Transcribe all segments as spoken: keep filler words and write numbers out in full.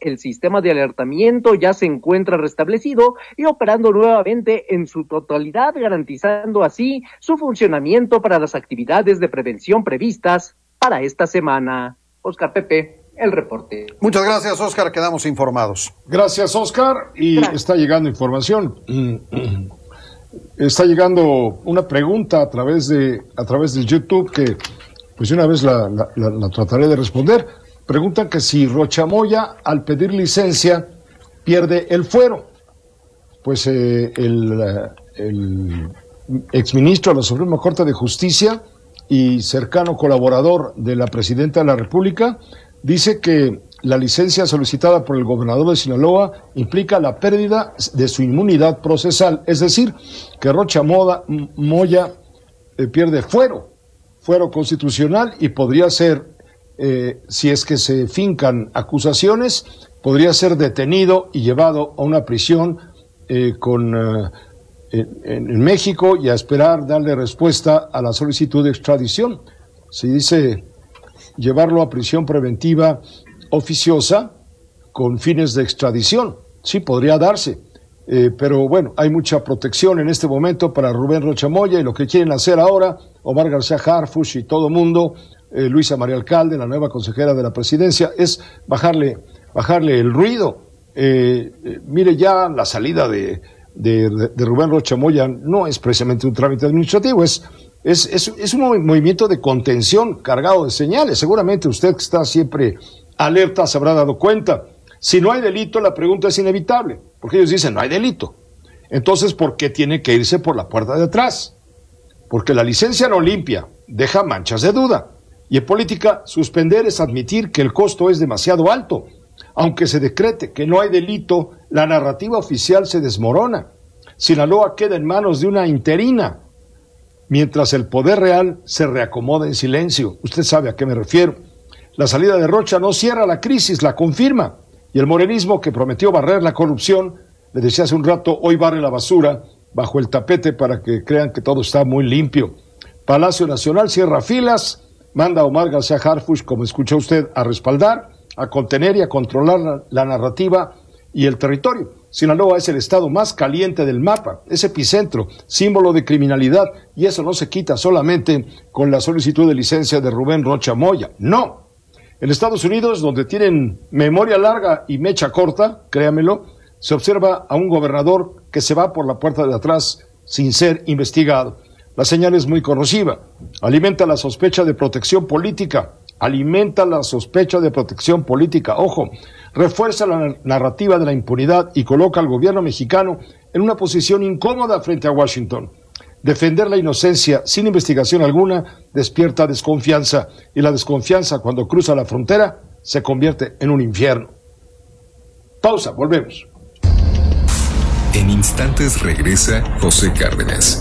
el sistema de alertamiento ya se encuentra restablecido y operando nuevamente en su totalidad, garantizando así su funcionamiento para las actividades de prevención previstas para esta semana. Oscar Pepe, el reporte. Muchas gracias, Oscar, quedamos informados. Gracias, Oscar, y Gracias. Está llegando información. Está llegando una pregunta a través de a través del YouTube que pues una vez la, la, la, la trataré de responder. Preguntan que si Rocha Moya al pedir licencia pierde el fuero. Pues eh, el, el exministro de la Suprema Corte de Justicia y cercano colaborador de la Presidenta de la República dice que la licencia solicitada por el gobernador de Sinaloa implica la pérdida de su inmunidad procesal, es decir, que Rocha Moda, Moya eh, pierde fuero, fuero constitucional y podría ser, eh, si es que se fincan acusaciones, podría ser detenido y llevado a una prisión eh, con, eh, en, en México y a esperar darle respuesta a la solicitud de extradición. Se dice llevarlo a prisión preventiva oficiosa con fines de extradición. Sí, podría darse, eh, pero bueno, hay mucha protección en este momento para Rubén Rocha Moya y lo que quieren hacer ahora, Omar García Harfuch y todo mundo, eh, Luisa María Alcalde, la nueva consejera de la presidencia, es bajarle, bajarle el ruido. Eh, eh, mire, ya la salida de, de, de Rubén Rocha Moya no es precisamente un trámite administrativo, es Es, es, es un movimiento de contención cargado de señales. Seguramente usted que está siempre alerta se habrá dado cuenta. Si no hay delito, la pregunta es inevitable, porque ellos dicen no hay delito. Entonces, ¿por qué tiene que irse por la puerta de atrás? Porque la licencia no limpia, deja manchas de duda. Y en política, suspender es admitir que el costo es demasiado alto. Aunque se decrete que no hay delito, la narrativa oficial se desmorona. Sinaloa queda en manos de una interina, mientras el poder real se reacomoda en silencio. Usted sabe a qué me refiero. La salida de Rocha no cierra la crisis, la confirma. Y el morenismo, que prometió barrer la corrupción, le decía hace un rato, hoy barre la basura bajo el tapete para que crean que todo está muy limpio. Palacio Nacional cierra filas, manda a Omar García Harfuch, como escuchó usted, a respaldar, a contener y a controlar la, la narrativa y el territorio. Sinaloa es el estado más caliente del mapa, es epicentro, símbolo de criminalidad, y eso no se quita solamente con la solicitud de licencia de Rubén Rocha Moya. No. En Estados Unidos, donde tienen memoria larga y mecha corta, créamelo, se observa a un gobernador que se va por la puerta de atrás sin ser investigado. La señal es muy corrosiva, alimenta la sospecha de protección política, alimenta la sospecha de protección política, ojo, refuerza la narrativa de la impunidad y coloca al gobierno mexicano en una posición incómoda frente a Washington. Defender la inocencia sin investigación alguna despierta desconfianza, y la desconfianza cuando cruza la frontera se convierte en un infierno. Pausa, volvemos. En instantes regresa José Cárdenas.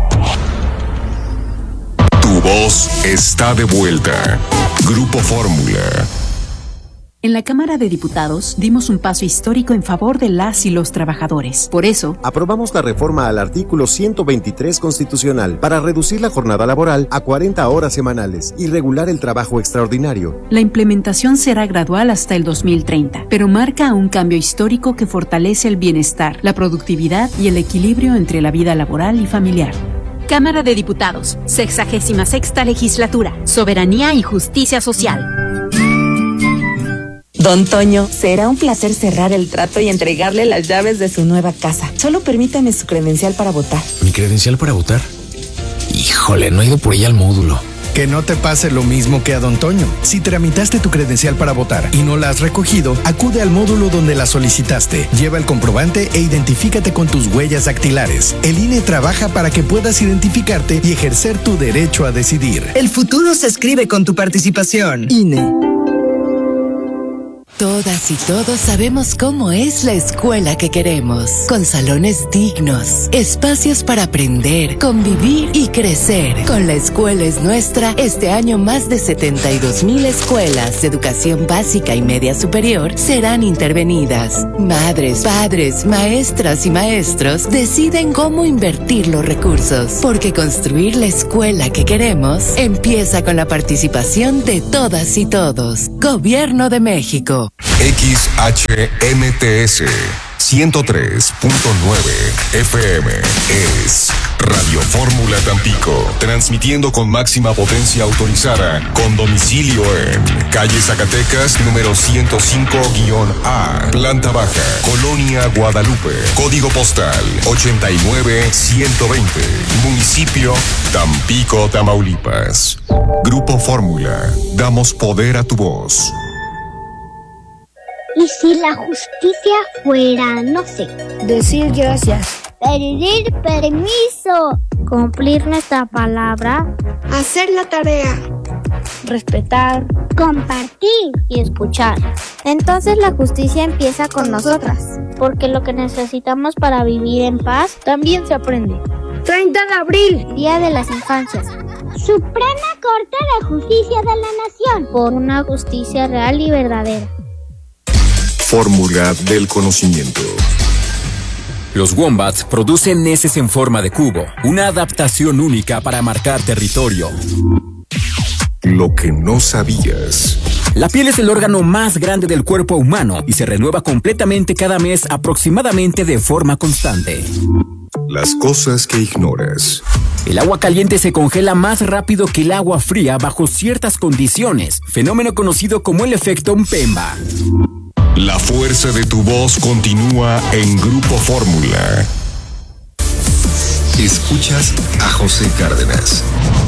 Tu voz está de vuelta. Grupo Fórmula. En la Cámara de Diputados dimos un paso histórico en favor de las y los trabajadores. Por eso, aprobamos la reforma al artículo ciento veintitrés constitucional para reducir la jornada laboral a cuarenta horas semanales y regular el trabajo extraordinario. La implementación será gradual hasta el dos mil treinta, pero marca un cambio histórico que fortalece el bienestar, la productividad y el equilibrio entre la vida laboral y familiar. Cámara de Diputados, sexagésima sexta legislatura, soberanía y justicia social. Don Toño, será un placer cerrar el trato y entregarle las llaves de su nueva casa. Solo permítame su credencial para votar. ¿Mi credencial para votar? Híjole, no he ido por ella al módulo. Que no te pase lo mismo que a Don Toño. Si tramitaste tu credencial para votar y no la has recogido, acude al módulo donde la solicitaste. Lleva el comprobante e identifícate con tus huellas dactilares. El I N E trabaja para que puedas identificarte y ejercer tu derecho a decidir. El futuro se escribe con tu participación. I N E. Todas y todos sabemos cómo es la escuela que queremos, con salones dignos, espacios para aprender, convivir y crecer. Con La Escuela es Nuestra, este año más de setenta y dos mil escuelas de educación básica y media superior serán intervenidas. Madres, padres, maestras y maestros deciden cómo invertir los recursos, porque construir la escuela que queremos empieza con la participación de todas y todos. Gobierno de México. México. X H M T S ciento tres punto nueve F M es Radio Fórmula Tampico, transmitiendo con máxima potencia autorizada, con domicilio en calle Zacatecas, número ciento cinco A, planta baja, Colonia Guadalupe, código postal ochenta y nueve ciento veinte, municipio Tampico, Tamaulipas. Grupo Fórmula, damos poder a tu voz. ¿Y si la justicia fuera, no sé, decir gracias, pedir permiso, cumplir nuestra palabra, hacer la tarea, respetar, compartir y escuchar? Entonces la justicia empieza con nosotras, porque lo que necesitamos para vivir en paz también se aprende. treinta de abril, Día de las Infancias. Suprema Corte de Justicia de la Nación, por una justicia real y verdadera. Fórmula del conocimiento. Los wombats producen heces en forma de cubo, una adaptación única para marcar territorio. Lo que no sabías. La piel es el órgano más grande del cuerpo humano y se renueva completamente cada mes, aproximadamente de forma constante. Las cosas que ignoras. El agua caliente se congela más rápido que el agua fría bajo ciertas condiciones, fenómeno conocido como el efecto Mpemba. La fuerza de tu voz continúa en Grupo Fórmula. Escuchas a José Cárdenas.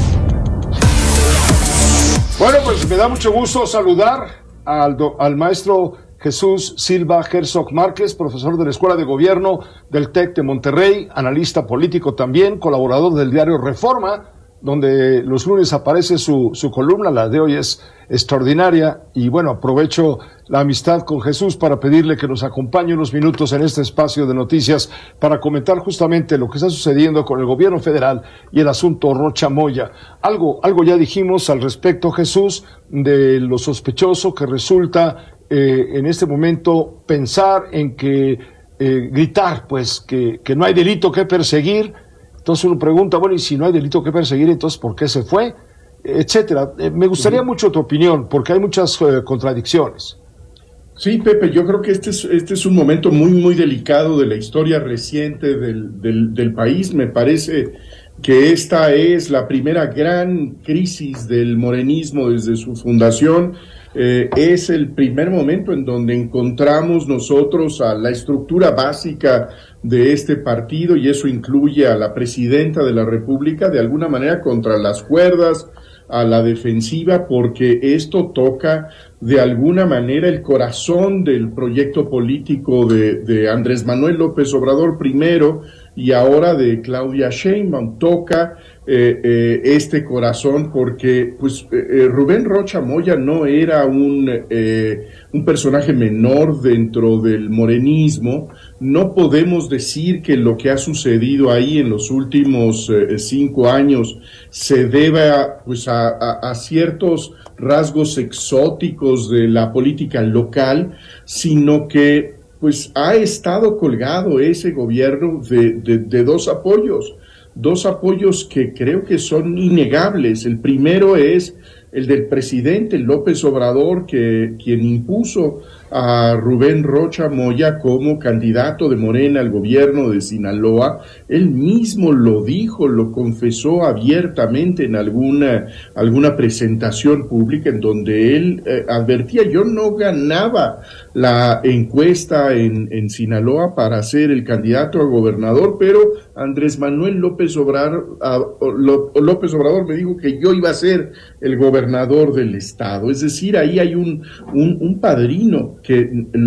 Bueno, pues me da mucho gusto saludar al, do, al maestro Jesús Silva Herzog Márquez, profesor de la Escuela de Gobierno del TEC de Monterrey, analista político también, colaborador del diario Reforma, donde los lunes aparece su, su columna. La de hoy es extraordinaria y bueno, aprovecho la amistad con Jesús para pedirle que nos acompañe unos minutos en este espacio de noticias para comentar justamente lo que está sucediendo con el gobierno federal y el asunto Rocha Moya. Algo, algo ya dijimos al respecto, Jesús, de lo sospechoso que resulta eh, en este momento pensar en que eh, gritar pues que, que no hay delito que perseguir. Entonces uno pregunta, bueno, y si no hay delito que perseguir, entonces ¿por qué se fue? Etcétera. Eh, me gustaría mucho tu opinión, porque hay muchas eh, contradicciones. Sí, Pepe, yo creo que este es, este es un momento muy, muy delicado de la historia reciente del, del, del país. Me parece que esta es la primera gran crisis del morenismo desde su fundación. Eh, es el primer momento en donde encontramos nosotros a la estructura básica de este partido, y eso incluye a la presidenta de la República de alguna manera contra las cuerdas, a la defensiva, porque esto toca de alguna manera el corazón del proyecto político de, de Andrés Manuel López Obrador primero y ahora de Claudia Sheinbaum. Toca eh, eh, este corazón porque pues eh, Rubén Rocha Moya no era un, eh, un personaje menor dentro del morenismo. No podemos decir que lo que ha sucedido ahí en los últimos eh, cinco años se deba pues a, a, a ciertos rasgos exóticos de la política local, sino que pues ha estado colgado ese gobierno de, de, de dos apoyos, dos apoyos que creo que son innegables. El primero es el del presidente López Obrador, que quien impuso a Rubén Rocha Moya como candidato de Morena al gobierno de Sinaloa. Él mismo lo dijo, lo confesó abiertamente en alguna, alguna presentación pública en donde él eh, advertía: yo no ganaba la encuesta en, en Sinaloa para ser el candidato a gobernador, pero Andrés Manuel López Obrador, uh, López Obrador me dijo que yo iba a ser el gobernador del estado. Es decir, ahí hay un, un, un padrino que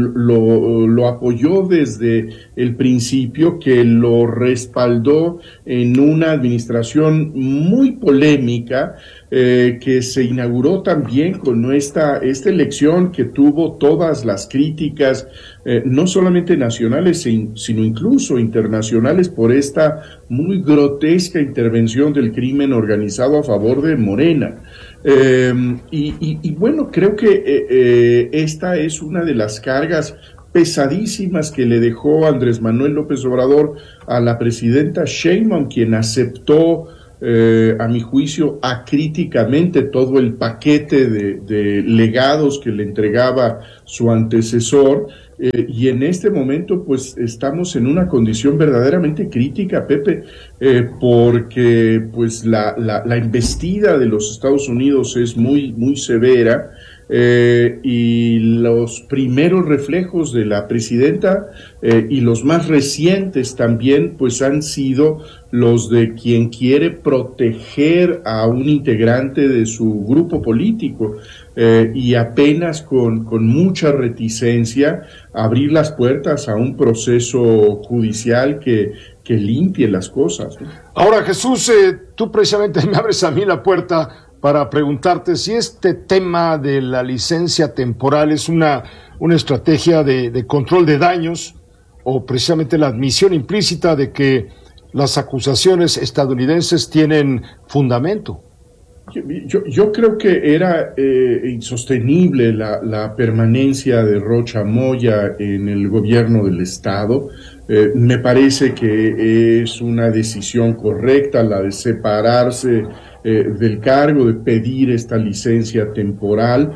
lo, lo apoyó desde el principio, que lo respaldó en una administración muy polémica, eh, que se inauguró también con esta, esta elección que tuvo todas las críticas, eh, no solamente nacionales, sino incluso internacionales, por esta muy grotesca intervención del crimen organizado a favor de Morena. Eh, y, y, y bueno, creo que eh, eh, esta es una de las cargas pesadísimas que le dejó Andrés Manuel López Obrador a la presidenta Sheinbaum, quien aceptó eh, a mi juicio, acríticamente todo el paquete de, de legados que le entregaba su antecesor, eh, y en este momento pues estamos en una condición verdaderamente crítica, Pepe, eh, porque pues la, la, la embestida de los Estados Unidos es muy, muy severa. Eh, y los primeros reflejos de la presidenta eh, y los más recientes también pues han sido los de quien quiere proteger a un integrante de su grupo político eh, y apenas con, con mucha reticencia abrir las puertas a un proceso judicial que, que limpie las cosas, ¿no? Ahora, Jesús, eh, tú precisamente me abres a mí la puerta para preguntarte si este tema de la licencia temporal es una, una estrategia de, de control de daños o precisamente la admisión implícita de que las acusaciones estadounidenses tienen fundamento. Yo, yo creo que era eh, insostenible la, la permanencia de Rocha Moya en el gobierno del Estado. Eh, me parece que es una decisión correcta la de separarse eh, del cargo, de pedir esta licencia temporal,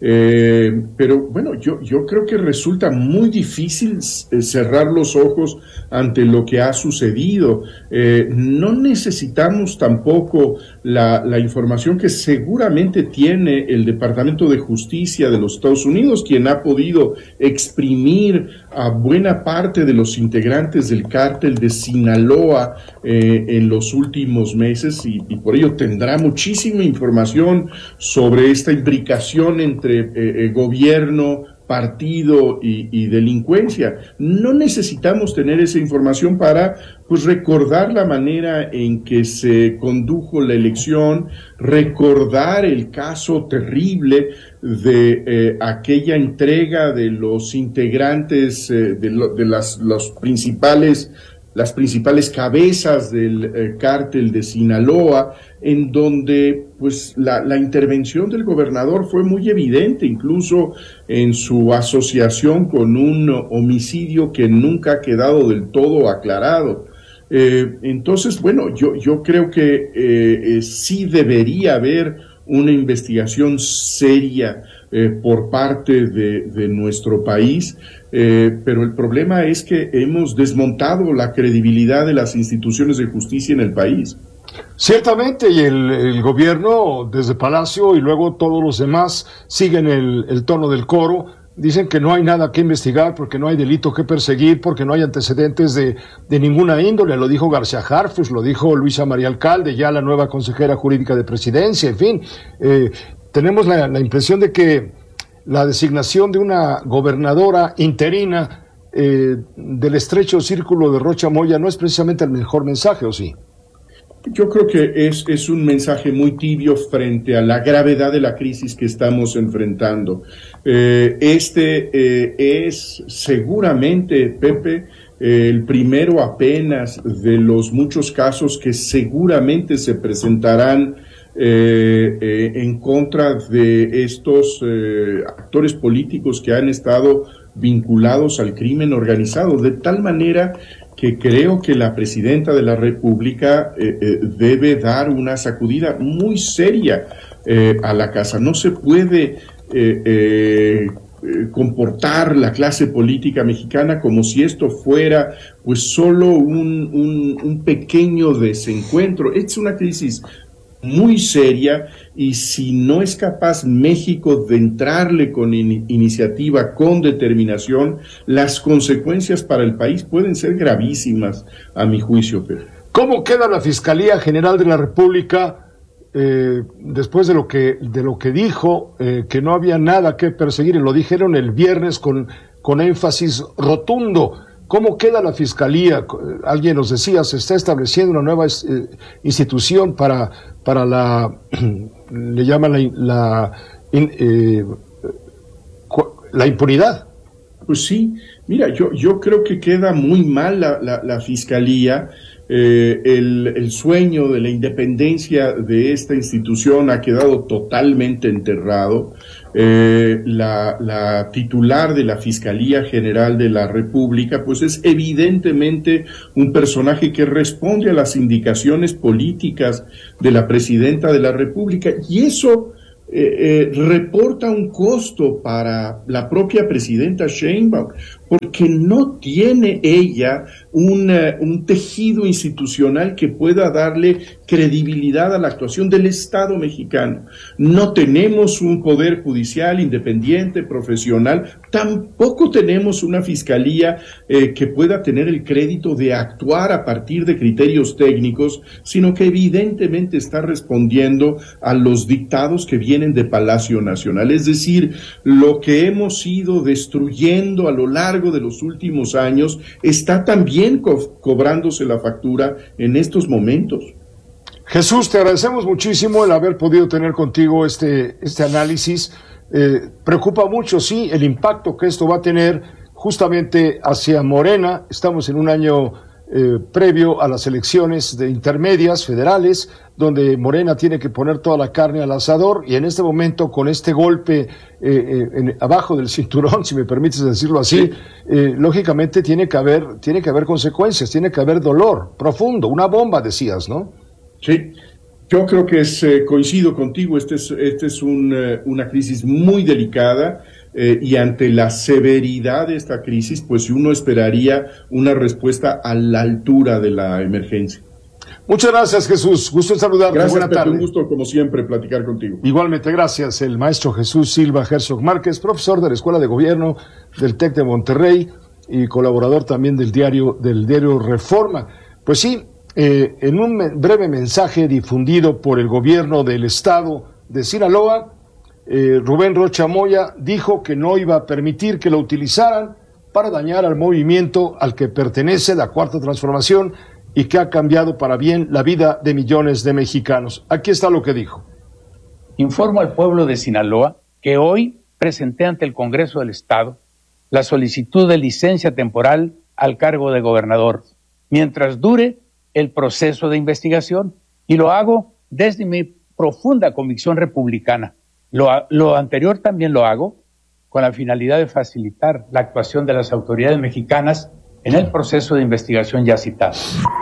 eh, pero bueno, yo, yo creo que resulta muy difícil cerrar los ojos ante lo que ha sucedido. Eh, no necesitamos tampoco la, la información que seguramente tiene el Departamento de Justicia de los Estados Unidos, quien ha podido exprimir a buena parte de los integrantes del cártel de Sinaloa eh, en los últimos meses, y, y por ello tendrá muchísima información sobre esta imbricación entre eh, eh, gobierno, partido y, y delincuencia. No necesitamos tener esa información para pues recordar la manera en que se condujo la elección, recordar el caso terrible de eh, aquella entrega de los integrantes eh, de, lo, de las los principales las principales cabezas del eh, cártel de Sinaloa, en donde pues la, la intervención del gobernador fue muy evidente, incluso en su asociación con un homicidio que nunca ha quedado del todo aclarado. Eh, entonces, bueno, yo, yo creo que eh, eh, sí debería haber una investigación seria eh, por parte de, de nuestro país, eh, pero el problema es que hemos desmontado la credibilidad de las instituciones de justicia en el país. Ciertamente, y el, el gobierno desde Palacio y luego todos los demás siguen el, el tono del coro. Dicen que no hay nada que investigar porque no hay delito que perseguir, porque no hay antecedentes de, de ninguna índole. Lo dijo García Harfuch, lo dijo Luisa María Alcalde, ya la nueva consejera jurídica de Presidencia, en fin. Eh, tenemos la, la impresión de que la designación de una gobernadora interina eh, del estrecho círculo de Rocha Moya no es precisamente el mejor mensaje, ¿o sí? Yo creo que es, es un mensaje muy tibio frente a la gravedad de la crisis que estamos enfrentando. Eh, este eh, es seguramente, Pepe, eh, el primero apenas de los muchos casos que seguramente se presentarán eh, eh, en contra de estos eh, actores políticos que han estado vinculados al crimen organizado, de tal manera que creo que la presidenta de la República eh, eh, debe dar una sacudida muy seria eh, a la casa. No se puede eh, eh, comportar la clase política mexicana como si esto fuera pues solo un, un, un pequeño desencuentro. Es una crisis muy seria, y si no es capaz México de entrarle con in- iniciativa, con determinación, las consecuencias para el país pueden ser gravísimas, a mi juicio, Pedro. ¿Cómo queda la Fiscalía General de la República eh, después de lo que de lo que dijo, eh, que no había nada que perseguir, y lo dijeron el viernes con, con énfasis rotundo? ¿Cómo queda la Fiscalía? Alguien nos decía, se está estableciendo una nueva eh, institución para, para la, le llaman la, la, in, eh, la impunidad. Pues sí, mira, yo, yo creo que queda muy mal la, la, la Fiscalía, Eh, el, el sueño de la independencia de esta institución ha quedado totalmente enterrado. Eh, la, la titular de la Fiscalía General de la República, pues es evidentemente un personaje que responde a las indicaciones políticas de la Presidenta de la República, y eso eh, eh, reporta un costo para la propia Presidenta Sheinbaum, porque no tiene ella un, uh, un tejido institucional que pueda darle credibilidad a la actuación del Estado mexicano. No tenemos un poder judicial independiente, profesional, tampoco tenemos una fiscalía eh, que pueda tener el crédito de actuar a partir de criterios técnicos, sino que evidentemente está respondiendo a los dictados que vienen de Palacio Nacional. Es decir, lo que hemos ido destruyendo a lo largo de los últimos años está también co- cobrándose la factura en estos momentos. Jesús, te agradecemos muchísimo el haber podido tener contigo este, este análisis. Eh, preocupa mucho, sí, el impacto que esto va a tener justamente hacia Morena. Estamos en un año eh, previo a las elecciones de intermedias federales, donde Morena tiene que poner toda la carne al asador, y en este momento, con este golpe eh, eh, en, abajo del cinturón, si me permites decirlo así, sí. eh, lógicamente tiene que haber, tiene que haber consecuencias, tiene que haber dolor profundo, una bomba, decías, ¿no? Sí, yo creo que es, eh, coincido contigo, este es, este es un, eh, una crisis muy delicada, eh, y ante la severidad de esta crisis, pues uno esperaría una respuesta a la altura de la emergencia. Muchas gracias, Jesús. Gusto en saludarte. Gracias, Buena Pepe, tarde. un gusto, como siempre, platicar contigo. Igualmente, gracias. El maestro Jesús Silva Herzog Márquez, profesor de la Escuela de Gobierno del TEC de Monterrey y colaborador también del diario, del diario Reforma. Pues sí, eh, en un me- breve mensaje difundido por el gobierno del estado de Sinaloa, eh, Rubén Rocha Moya dijo que no iba a permitir que lo utilizaran para dañar al movimiento al que pertenece la Cuarta Transformación y que ha cambiado para bien la vida de millones de mexicanos. Aquí está lo que dijo. Informo al pueblo de Sinaloa que hoy presenté ante el Congreso del Estado la solicitud de licencia temporal al cargo de gobernador, mientras dure el proceso de investigación, y lo hago desde mi profunda convicción republicana. Lo, lo anterior también lo hago con la finalidad de facilitar la actuación de las autoridades mexicanas en el proceso de investigación ya citado.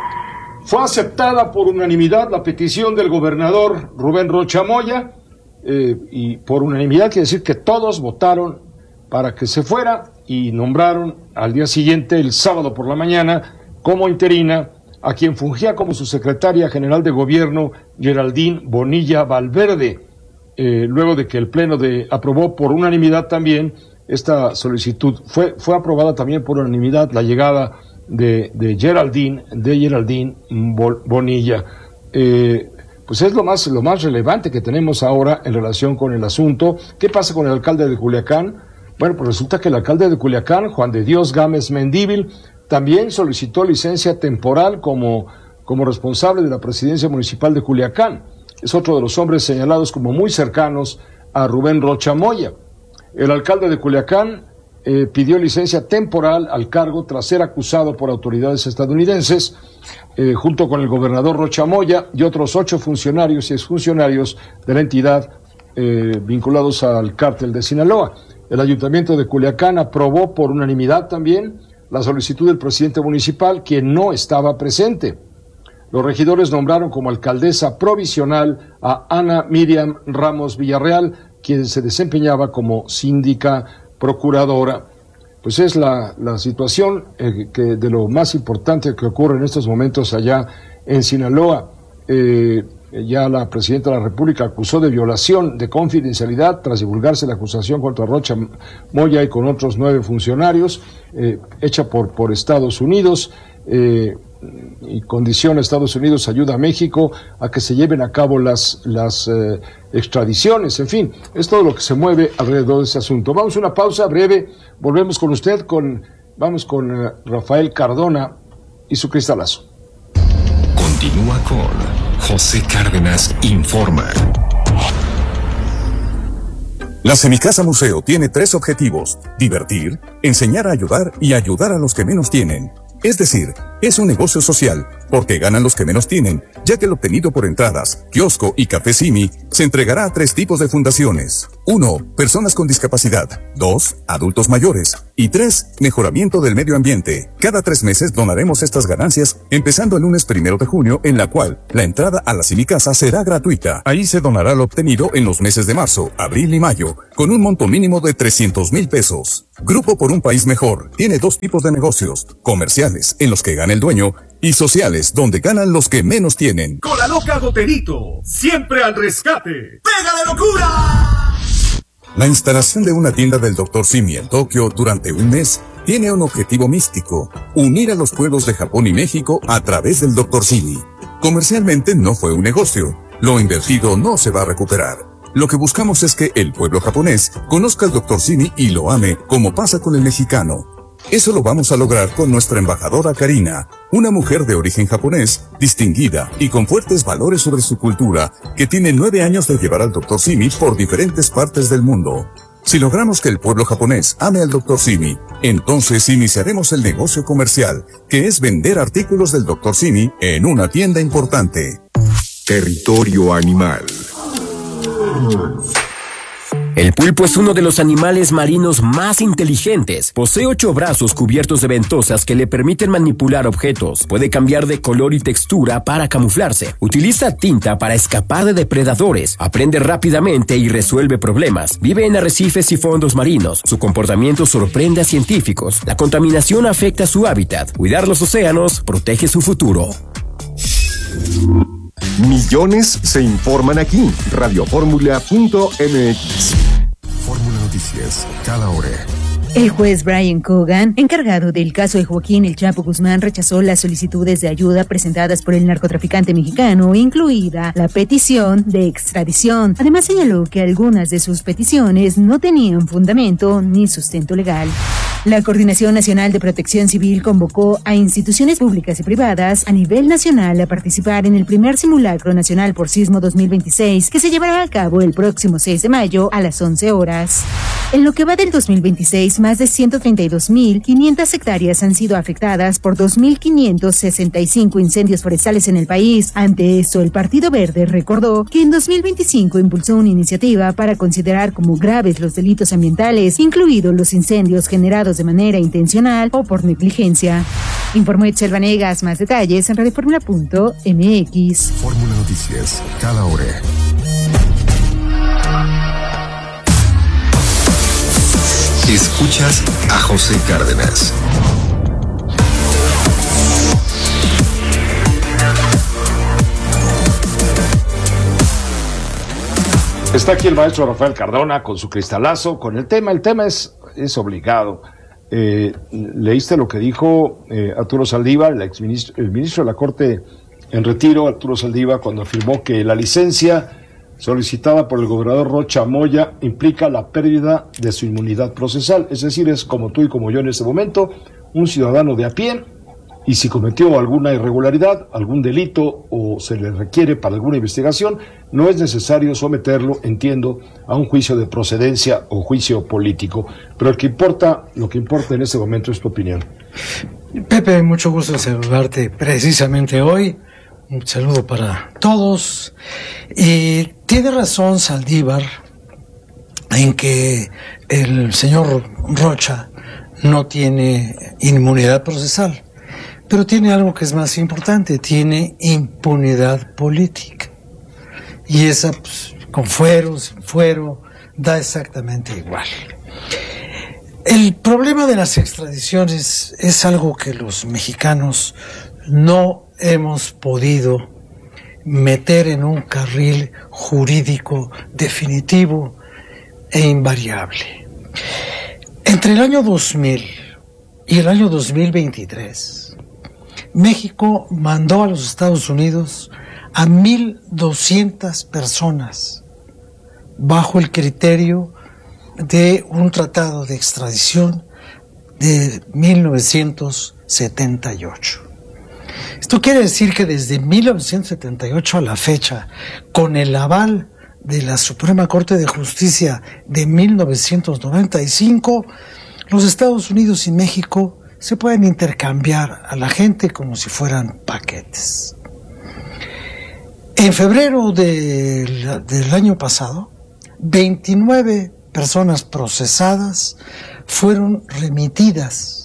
Fue aceptada por unanimidad la petición del gobernador Rubén Rocha Moya, eh, y por unanimidad quiere decir que todos votaron para que se fuera, y nombraron al día siguiente, el sábado por la mañana, como interina a quien fungía como su secretaria general de gobierno, Geraldine Bonilla Valverde, eh, luego de que el Pleno de, aprobó por unanimidad también esta solicitud. Fue, fue aprobada también por unanimidad la llegada de, de Geraldine, de Geraldine Bonilla. Eh, pues es lo más, lo más relevante que tenemos ahora en relación con el asunto. ¿Qué pasa con el alcalde de Culiacán? Bueno, pues resulta que el alcalde de Culiacán, Juan de Dios Gámez Mendívil, también solicitó licencia temporal como, como responsable de la presidencia municipal de Culiacán. Es otro de los hombres señalados como muy cercanos a Rubén Rocha Moya. El alcalde de Culiacán eh, pidió licencia temporal al cargo tras ser acusado por autoridades estadounidenses, eh, junto con el gobernador Rocha Moya y otros ocho funcionarios y exfuncionarios de la entidad eh, vinculados al cártel de Sinaloa. El ayuntamiento de Culiacán aprobó por unanimidad también la solicitud del presidente municipal, quien no estaba presente. Los regidores nombraron como alcaldesa provisional a Ana Miriam Ramos Villarreal, quien se desempeñaba como síndica procuradora. Pues es la, la situación eh, que de lo más importante que ocurre en estos momentos allá en Sinaloa. Eh, ya la presidenta de la República acusó de violación de confidencialidad tras divulgarse la acusación contra Rocha Moya y con otros nueve funcionarios, eh, hecha por, por Estados Unidos, eh, y condiciona a Estados Unidos, ayuda a México a que se lleven a cabo las, las eh, extradiciones. En fin, es todo lo que se mueve alrededor de ese asunto. Vamos a una pausa breve, volvemos con usted, con, vamos con eh, Rafael Cardona y su cristalazo. Continúa con José Cárdenas Informa. La Semicasa Museo tiene tres objetivos: divertir, enseñar a ayudar y ayudar a los que menos tienen. Es decir, Es un negocio social, porque ganan los que menos tienen, ya que el obtenido por entradas, kiosco y café Simi se entregará a tres tipos de fundaciones. Uno, personas con discapacidad. Dos, adultos mayores. Y tres, mejoramiento del medio ambiente. Cada tres meses donaremos estas ganancias, empezando el lunes primero de junio, en la cual la entrada a la Simicasa será gratuita. Ahí se donará lo obtenido en los meses de marzo, abril y mayo, con un monto mínimo de trescientos mil pesos. Grupo por un País Mejor tiene dos tipos de negocios: comerciales, en los que gana el dueño, y sociales, donde ganan los que menos tienen. Con la loca Goterito, siempre al rescate. ¡Pégale locura! La instalación de una tienda del doctor Simi en Tokio durante un mes tiene un objetivo místico: unir a los pueblos de Japón y México a través del doctor Simi. Comercialmente no fue un negocio. Lo invertido no se va a recuperar. Lo que buscamos es que el pueblo japonés conozca al doctor Simi y lo ame, como pasa con el mexicano. Eso lo vamos a lograr con nuestra embajadora Karina, una mujer de origen japonés, distinguida y con fuertes valores sobre su cultura, que tiene nueve años de llevar al doctor Simi por diferentes partes del mundo. Si logramos que el pueblo japonés ame al doctor Simi, entonces iniciaremos el negocio comercial, que es vender artículos del doctor Simi en una tienda importante. Territorio animal. El pulpo es uno de los animales marinos más inteligentes. Posee ocho brazos cubiertos de ventosas que le permiten manipular objetos. Puede cambiar de color y textura para camuflarse. Utiliza tinta para escapar de depredadores. Aprende rápidamente y resuelve problemas. Vive en arrecifes y fondos marinos. Su comportamiento sorprende a científicos. La contaminación afecta su hábitat. Cuidar los océanos protege su futuro. Millones se informan aquí. radio fórmula punto m x. Fórmula Noticias, cada hora. El juez Brian Cogan, encargado del caso de Joaquín El Chapo Guzmán, rechazó las solicitudes de ayuda presentadas por el narcotraficante mexicano, incluida la petición de extradición. Además, señaló que algunas de sus peticiones no tenían fundamento ni sustento legal. La Coordinación Nacional de Protección Civil convocó a instituciones públicas y privadas a nivel nacional a participar en el primer simulacro nacional por sismo dos mil veintiséis, que se llevará a cabo el próximo seis de mayo a las once horas. En lo que va del dos mil veintiséis, más de ciento treinta y dos mil quinientas hectáreas han sido afectadas por dos mil quinientos sesenta y cinco incendios forestales en el país. Ante esto, el Partido Verde recordó que en dos mil veinticinco impulsó una iniciativa para considerar como graves los delitos ambientales, incluidos los incendios generados de manera intencional o por negligencia. Informó Itzel Vanegas. Más detalles en radio fórmula punto m x. Fórmula Noticias, cada hora. Escuchas a José Cárdenas. Está aquí el maestro Rafael Cardona con su cristalazo, con el tema. El tema es, es obligado. Eh, ¿Leíste lo que dijo eh, Arturo Saldívar, el, exministro, el ministro de la Corte en retiro, Arturo Saldívar, cuando afirmó que la licencia solicitada por el gobernador Rocha Moya implica la pérdida de su inmunidad procesal? Es decir, es como tú y como yo en este momento, un ciudadano de a pie, y si cometió alguna irregularidad, algún delito o se le requiere para alguna investigación, no es necesario someterlo, entiendo, a un juicio de procedencia o juicio político. Pero el que importa, lo que importa en este momento es tu opinión. Pepe, mucho gusto en saludarte precisamente hoy. Un saludo para todos. Y tiene razón Saldívar en que el señor Rocha no tiene inmunidad procesal, pero tiene algo que es más importante: tiene impunidad política. Y esa, pues, con fuero, sin fuero, da exactamente igual. El problema de las extradiciones es algo que los mexicanos no hemos podido meter en un carril jurídico definitivo e invariable. Entre el año dos mil y el año dos mil veintitrés, México mandó a los Estados Unidos a mil doscientas personas bajo el criterio de un tratado de extradición de mil novecientos setenta y ocho. Esto quiere decir que desde mil novecientos setenta y ocho a la fecha, con el aval de la Suprema Corte de Justicia de mil novecientos noventa y cinco, los Estados Unidos y México se pueden intercambiar a la gente como si fueran paquetes. En febrero de, del año pasado, veintinueve personas procesadas fueron remitidas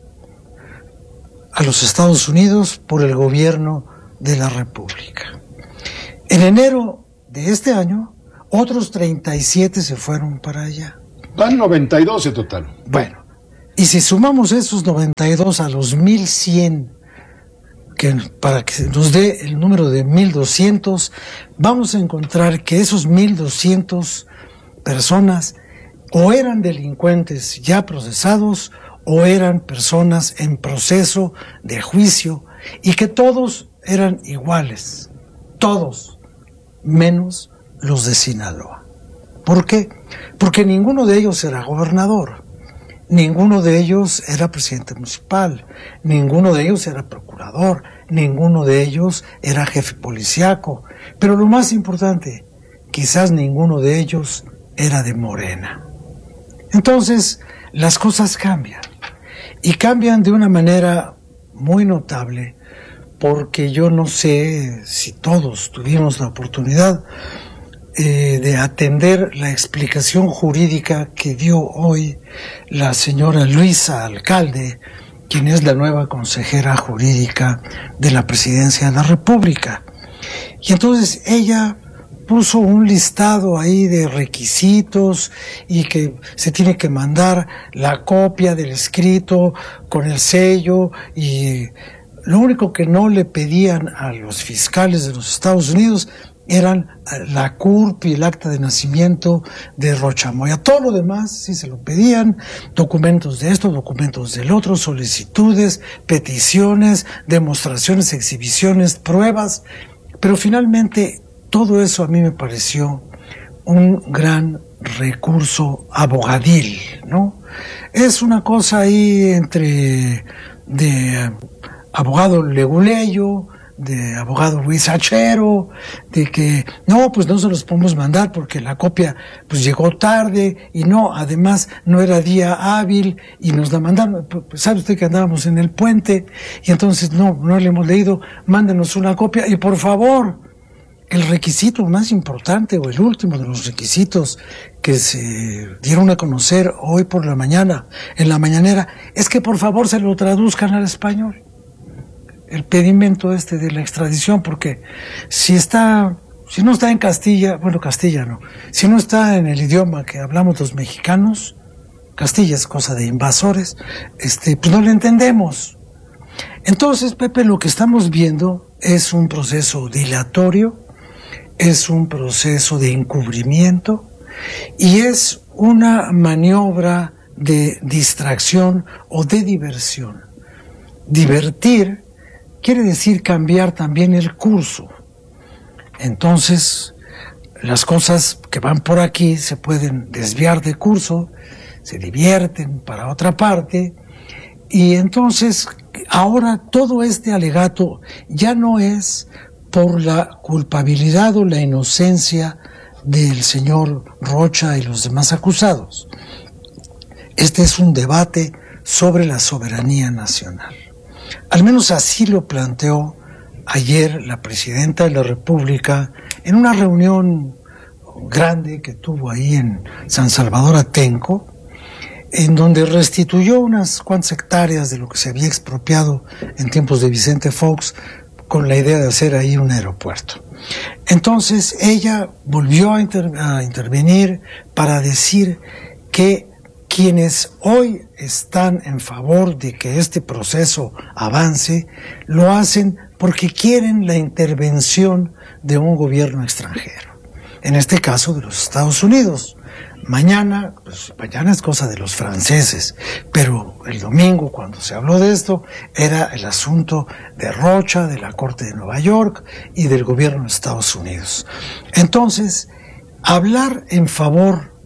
a los Estados Unidos por el gobierno de la República. En enero de este año, otros treinta y siete se fueron para allá. Van noventa y dos en total. Bueno, y si sumamos esos noventa y dos a los mil cien, que para que nos dé el número de mil doscientos, vamos a encontrar que esos mil doscientas personas o eran delincuentes ya procesados o eran personas en proceso de juicio, y que todos eran iguales, todos, menos los de Sinaloa. ¿Por qué? Porque ninguno de ellos era gobernador, ninguno de ellos era presidente municipal, ninguno de ellos era procurador, ninguno de ellos era jefe policíaco, pero lo más importante, quizás ninguno de ellos era de Morena. Entonces, las cosas cambian, y cambian de una manera muy notable, porque yo no sé si todos tuvimos la oportunidad eh, de atender la explicación jurídica que dio hoy la señora Luisa Alcalde, quien es la nueva consejera jurídica de la Presidencia de la República. Y entonces ella puso un listado ahí de requisitos y que se tiene que mandar la copia del escrito con el sello, y lo único que no le pedían a los fiscales de los Estados Unidos eran la C U R P y el acta de nacimiento de Rocha Moya. Todo lo demás sí se lo pedían, documentos de esto, documentos del otro, solicitudes, peticiones, demostraciones, exhibiciones, pruebas, pero finalmente todo eso a mí me pareció un gran recurso abogadil, ¿no? Es una cosa ahí entre de abogado leguleyo, de abogado huizachero, de que no, pues no se los podemos mandar porque la copia pues llegó tarde, y no, además no era día hábil y nos la mandaron, pues sabe usted que andábamos en el puente y entonces no, no le hemos leído, mándenos una copia, y por favor, el requisito más importante, o el último de los requisitos que se dieron a conocer hoy por la mañana, en la mañanera, es que por favor se lo traduzcan al español, el pedimento este de la extradición, porque si está, si no está en Castilla, bueno, Castilla no, si no está en el idioma que hablamos los mexicanos, Castilla es cosa de invasores, este, pues no lo entendemos. Entonces, Pepe, lo que estamos viendo es un proceso dilatorio, es un proceso de encubrimiento, y es una maniobra de distracción o de diversión. Divertir quiere decir cambiar también el curso. Entonces, las cosas que van por aquí se pueden desviar de curso, se divierten para otra parte, y entonces ahora todo este alegato ya no es por la culpabilidad o la inocencia del señor Rocha y los demás acusados. Este es un debate sobre la soberanía nacional. Al menos así lo planteó ayer la presidenta de la República en una reunión grande que tuvo ahí en San Salvador Atenco, en donde restituyó unas cuantas hectáreas de lo que se había expropiado en tiempos de Vicente Fox, con la idea de hacer ahí un aeropuerto. Entonces ella volvió a, inter a intervenir para decir que quienes hoy están en favor de que este proceso avance, lo hacen porque quieren la intervención de un gobierno extranjero, en este caso de los Estados Unidos. Mañana, pues mañana es cosa de los franceses, pero el domingo cuando se habló de esto era el asunto de Rocha, de la Corte de Nueva York y del gobierno de Estados Unidos. Entonces, hablar en favor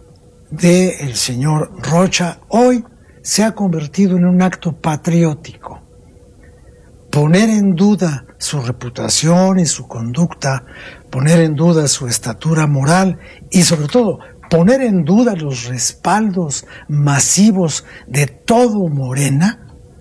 del señor Rocha hoy se ha convertido en un acto patriótico. Poner en duda su reputación y su conducta, poner en duda su estatura moral y sobre todo poner en duda los respaldos masivos de todo Morena,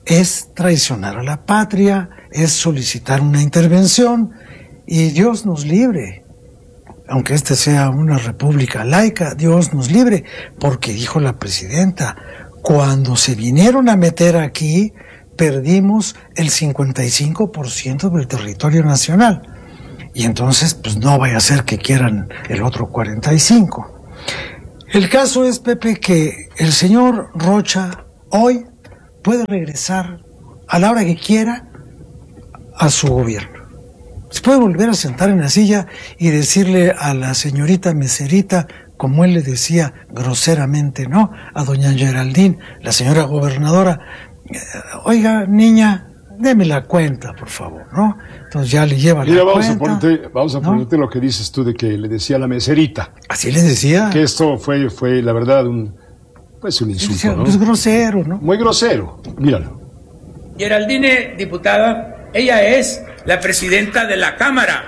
es traicionar a la patria, es solicitar una intervención, y Dios nos libre. Aunque este sea una república laica, Dios nos libre, porque dijo la presidenta, cuando se vinieron a meter aquí, perdimos el cincuenta y cinco por ciento del territorio nacional. Y entonces, pues no vaya a ser que quieran el otro cuarenta y cinco por ciento. El caso es, Pepe, que el señor Rocha hoy puede regresar a la hora que quiera a su gobierno. Se puede volver a sentar en la silla y decirle a la señorita meserita, como él le decía groseramente, ¿no?, a doña Geraldine, la señora gobernadora, oiga, niña, deme la cuenta, por favor, ¿no? Entonces ya le lleva Mira, la vamos cuenta. a ponerte, vamos a ¿no? ponerte lo que dices tú de que le decía a la meserita. Así le decía. Que esto fue, fue la verdad, un, pues un insulto, Decía, ¿no? pues grosero, ¿no? Muy grosero, míralo. Geraldine, diputada, ella es la presidenta de la Cámara.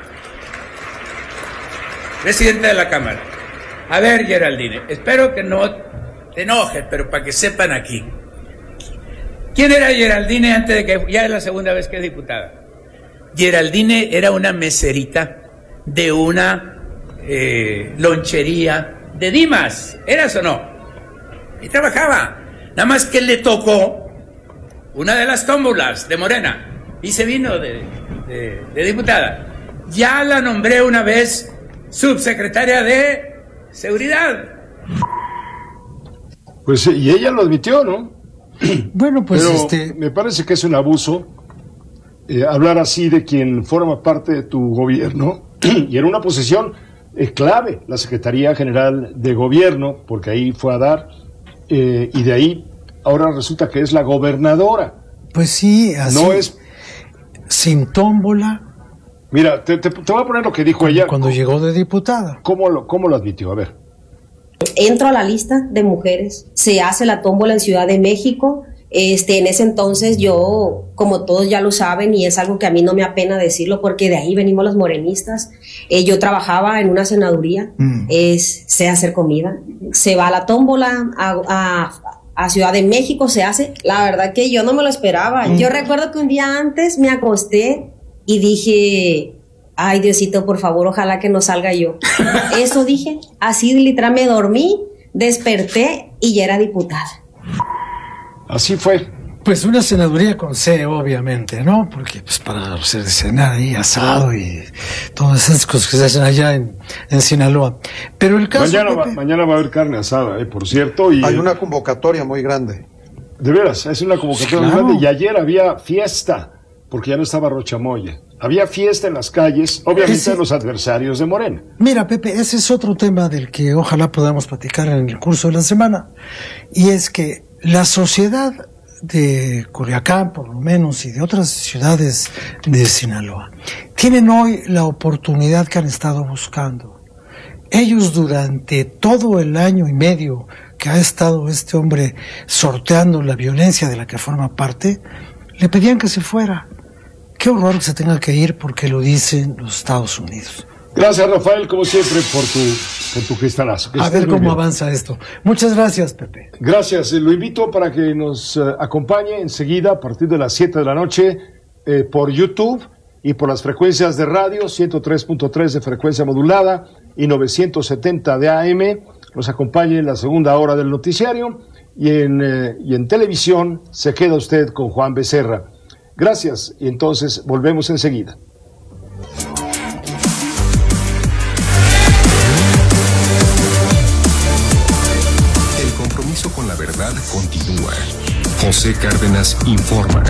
Presidenta de la Cámara. A ver, Geraldine, espero que no te enojes, pero para que sepan aquí. ¿Quién era Geraldine antes de que ya es la segunda vez que es diputada? Geraldine era una meserita de una eh, lonchería de Dimas, ¿eras o no? Y trabajaba. Nada más que le tocó una de las tómbolas de Morena y se vino de, de, de diputada. Ya la nombré una vez subsecretaria de Seguridad. Pues y ella lo admitió, ¿no? Bueno, pues Pero este... me parece que es un abuso eh, hablar así de quien forma parte de tu gobierno y en una posición eh, clave, la Secretaría General de Gobierno, porque ahí fue a dar, eh, y de ahí ahora resulta que es la gobernadora. Pues sí, así. No es... Sin tómbola. Mira, te, te, te voy a poner lo que dijo ella. Cuando llegó de diputada. ¿Cómo lo, cómo lo admitió? A ver. Entro a la lista de mujeres, se hace la tómbola en Ciudad de México. Este, en ese entonces yo, como todos ya lo saben, y es algo que a mí no me apena decirlo porque de ahí venimos los morenistas, eh, yo trabajaba en una senaduría, mm. es, sé hacer comida, se va a la tómbola a, a, a Ciudad de México, se hace, la verdad que yo no me lo esperaba. Mm. Yo recuerdo que un día antes me acosté y dije... Ay, Diosito, por favor, ojalá que no salga yo. Eso dije, así literal me dormí, desperté y ya era diputada. Así fue. Pues una senaduría con C, obviamente, ¿no? Porque pues para hacer cenar ahí, asado y todas esas cosas que se hacen allá en, en Sinaloa. Pero el caso... Mañana, Pepe... va, mañana va a haber carne asada, eh, por cierto. Y hay una convocatoria muy grande. De veras, es una convocatoria claro. muy grande. Y ayer había fiesta, porque ya no estaba Rochamoya. Había fiesta en las calles, obviamente ese... de los adversarios de Morena. Mira, Pepe, ese es otro tema del que ojalá podamos platicar en el curso de la semana. Y es que la sociedad de Culiacán, por lo menos, y de otras ciudades de Sinaloa, tienen hoy la oportunidad que han estado buscando. Ellos durante todo el año y medio que ha estado este hombre sorteando la violencia de la que forma parte, le pedían que se fuera. Qué horror que se tenga que ir porque lo dicen los Estados Unidos. Gracias, Rafael, como siempre, por tu, por tu cristalazo. A ver cómo avanza esto. Muchas gracias, Pepe. Gracias. Lo invito para que nos uh, acompañe enseguida a partir de las siete de la noche eh, por YouTube y por las frecuencias de radio, ciento tres punto tres de frecuencia modulada y novecientos setenta de A M. Nos acompañe en la segunda hora del noticiario y en, eh, y en televisión se queda usted con Juan Becerra. Gracias, y entonces volvemos enseguida. El compromiso con la verdad continúa. José Cárdenas informa.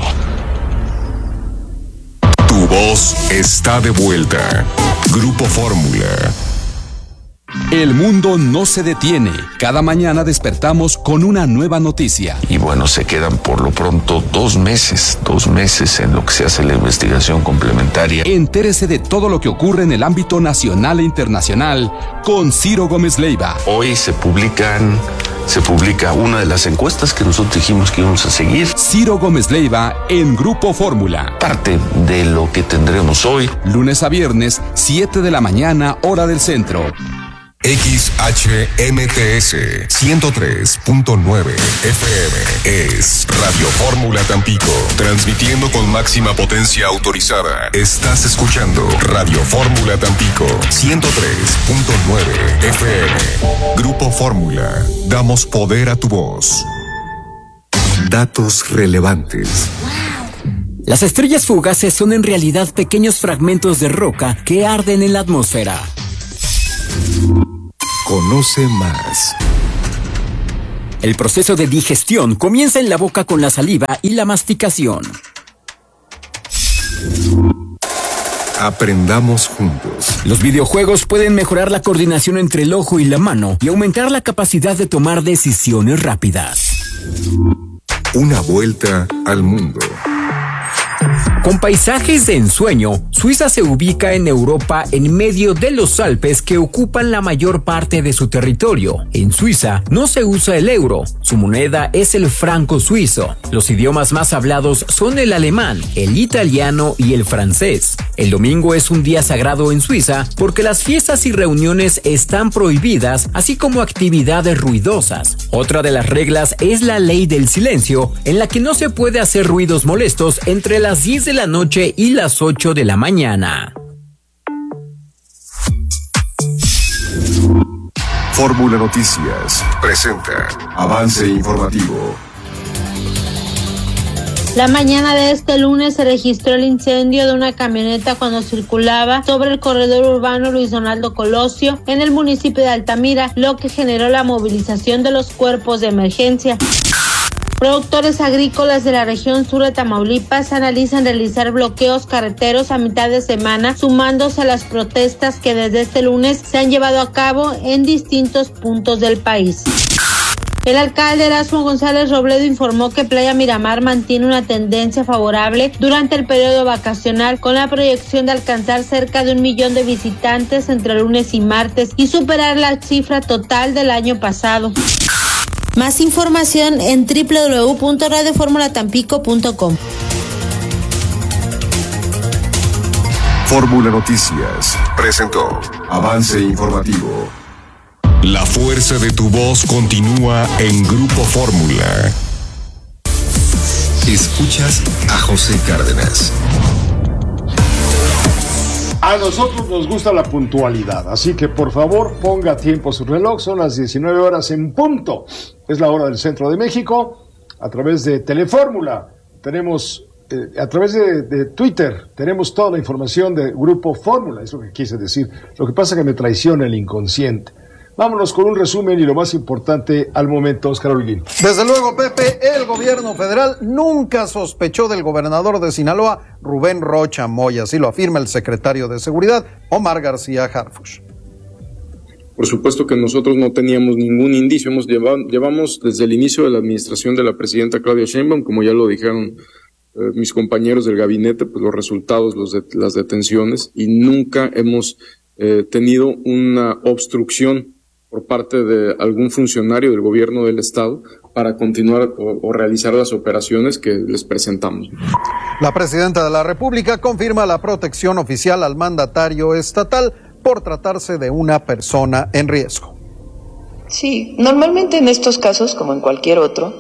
Tu voz está de vuelta. Grupo Fórmula. El mundo no se detiene. Cada mañana despertamos con una nueva noticia. Y bueno, se quedan por lo pronto dos meses, dos meses en lo que se hace la investigación complementaria. Entérese de todo lo que ocurre en el ámbito nacional e internacional con Ciro Gómez Leiva. Hoy se publican, se publica una de las encuestas que nosotros dijimos que íbamos a seguir. Ciro Gómez Leiva en Grupo Fórmula. Parte de lo que tendremos hoy. Lunes a viernes, siete de la mañana, hora del centro. X H M T S ciento tres punto nueve F M es Radio Fórmula Tampico, transmitiendo con máxima potencia autorizada. Estás escuchando Radio Fórmula Tampico ciento tres punto nueve F M. Grupo Fórmula, damos poder a tu voz. Datos relevantes. Las estrellas fugaces son en realidad pequeños fragmentos de roca que arden en la atmósfera. Conoce más. El proceso de digestión comienza en la boca con la saliva y la masticación. Aprendamos juntos. Los videojuegos pueden mejorar la coordinación entre el ojo y la mano y aumentar la capacidad de tomar decisiones rápidas. Una vuelta al mundo. Con paisajes de ensueño, Suiza se ubica en Europa en medio de los Alpes que ocupan la mayor parte de su territorio. En Suiza no se usa el euro, su moneda es el franco suizo. Los idiomas más hablados son el alemán, el italiano y el francés. El domingo es un día sagrado en Suiza porque las fiestas y reuniones están prohibidas, así como actividades ruidosas. Otra de las reglas es la ley del silencio, en la que no se puede hacer ruidos molestos entre las diez de la noche y las ocho de la mañana. Fórmula Noticias presenta avance informativo. La mañana de este lunes se registró el incendio de una camioneta cuando circulaba sobre el corredor urbano Luis Donaldo Colosio en el municipio de Altamira, lo que generó la movilización de los cuerpos de emergencia. Productores agrícolas de la región sur de Tamaulipas analizan realizar bloqueos carreteros a mitad de semana, sumándose a las protestas que desde este lunes se han llevado a cabo en distintos puntos del país. El alcalde Erasmo González Robledo informó que Playa Miramar mantiene una tendencia favorable durante el periodo vacacional, con la proyección de alcanzar cerca de un millón de visitantes entre lunes y martes y superar la cifra total del año pasado. Más información en doble u doble u doble u punto radio fórmula tampico punto com. Fórmula Noticias presentó avance informativo. La fuerza de tu voz continúa en Grupo Fórmula. Escuchas a José Cárdenas. A nosotros nos gusta la puntualidad, así que por favor ponga tiempo su reloj, son las diecinueve horas en punto. Es la hora del centro de México, a través de Telefórmula, tenemos, eh, a través de, de Twitter, tenemos toda la información de Grupo Fórmula, es lo que quise decir. Lo que pasa es que me traiciona el inconsciente. Vámonos con un resumen y lo más importante al momento, Oscar Holguín. Desde luego, Pepe, el gobierno federal nunca sospechó del gobernador de Sinaloa, Rubén Rocha Moya, así lo afirma el secretario de Seguridad, Omar García Harfuch. Por supuesto que nosotros no teníamos ningún indicio, hemos llevado, llevamos desde el inicio de la administración de la presidenta Claudia Sheinbaum, como ya lo dijeron eh, mis compañeros del gabinete, pues los resultados, los de, las detenciones, y nunca hemos eh, tenido una obstrucción por parte de algún funcionario del gobierno del estado para continuar o, o realizar las operaciones que les presentamos. La presidenta de la República confirma la protección oficial al mandatario estatal por tratarse de una persona en riesgo. Sí, normalmente en estos casos, como en cualquier otro,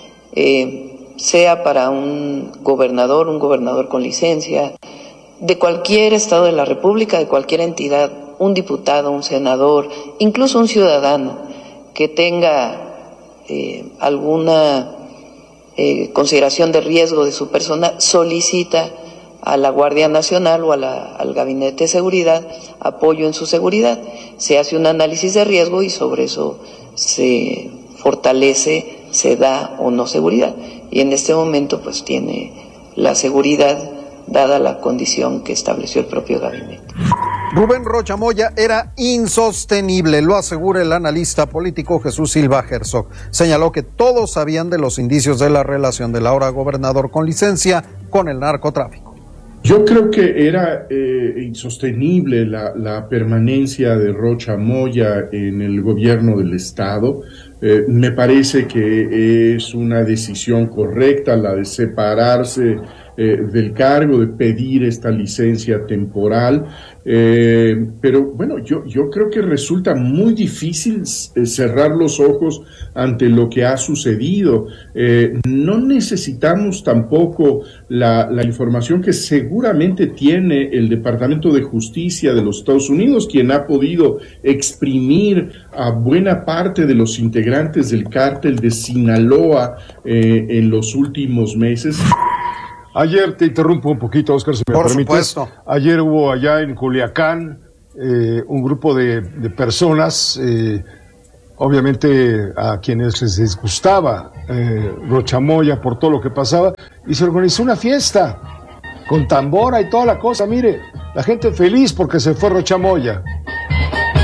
eh, sea para un gobernador, un gobernador con licencia, de cualquier estado de la República, de cualquier entidad, un diputado, un senador, incluso un ciudadano que tenga eh, alguna eh, consideración de riesgo de su persona, solicita a la Guardia Nacional o a la, al Gabinete de Seguridad apoyo en su seguridad. Se hace un análisis de riesgo y sobre eso se fortalece, se da o no seguridad. Y en este momento pues tiene la seguridad dada la condición que estableció el propio gabinete. Rubén Rocha Moya era insostenible, lo asegura el analista político Jesús Silva Herzog. Señaló que todos sabían de los indicios de la relación del ahora gobernador con licencia con el narcotráfico. Yo creo que era eh, insostenible la, la permanencia de Rocha Moya en el gobierno del estado. Eh, me parece que es una decisión correcta la de separarse eh, del cargo, de pedir esta licencia temporal. Eh, pero bueno, yo, yo creo que resulta muy difícil cerrar los ojos ante lo que ha sucedido. Eh, no necesitamos tampoco la, la información que seguramente tiene el Departamento de Justicia de los Estados Unidos, quien ha podido exprimir a buena parte de los integrantes del cártel de Sinaloa eh, en los últimos meses. Ayer, te interrumpo un poquito, Oscar, si me Por permites. supuesto. Ayer hubo allá en Culiacán eh, un grupo de, de personas, eh, obviamente a quienes les disgustaba eh, Rocha Moya por todo lo que pasaba, y se organizó una fiesta con tambora y toda la cosa. Mire, la gente feliz porque se fue Rocha Moya.